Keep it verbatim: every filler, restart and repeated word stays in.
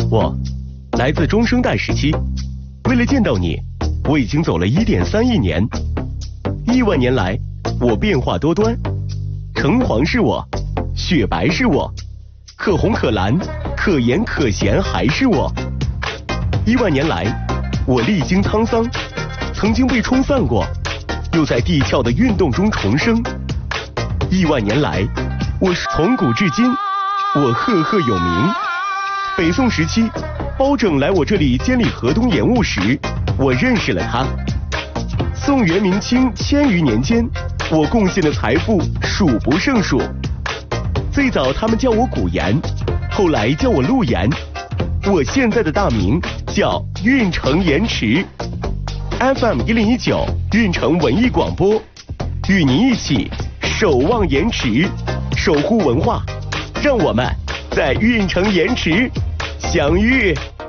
我来自中生代时期，为了见到你，我已经走了一点三亿年。亿万年来，我变化多端，橙黄是我，雪白是我，可红可蓝，可盐可咸还是我。亿万年来，我历经沧桑，曾经被冲散过，又在地壳的运动中重生。亿万年来，我从古至今，我赫赫有名。北宋时期，包拯来我这里监理河东盐务时，我认识了他。宋元明清千余年间，我贡献的财富数不胜数。最早他们叫我古盐，后来叫我陆盐。我现在的大名叫运城盐池。F M 一零一九运城文艺广播，与您一起守望盐池，守护文化，让我们在运城盐池相遇。